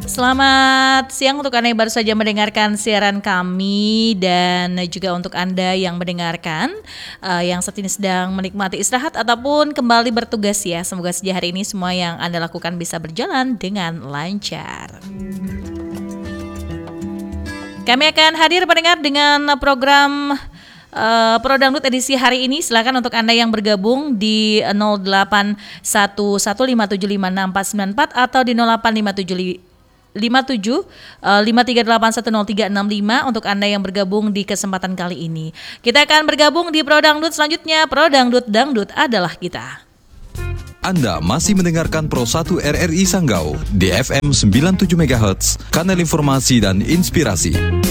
Selamat siang untuk Anda yang baru saja mendengarkan siaran kami dan juga untuk Anda yang mendengarkan yang saat ini sedang menikmati istirahat ataupun kembali bertugas ya. Semoga saja hari ini semua yang Anda lakukan bisa berjalan dengan lancar. Kami akan hadir pendengar dengan program Pro Dangdut edisi hari ini. Silakan untuk Anda yang bergabung di 081157564494 atau di 085753810365 untuk Anda yang bergabung di kesempatan kali ini. Kita akan bergabung di Pro Dangdut selanjutnya. Pro Dangdut, Dangdut adalah kita. Anda masih mendengarkan Pro 1 RRI Sanggau di FM 97 MHz, kanal informasi dan inspirasi.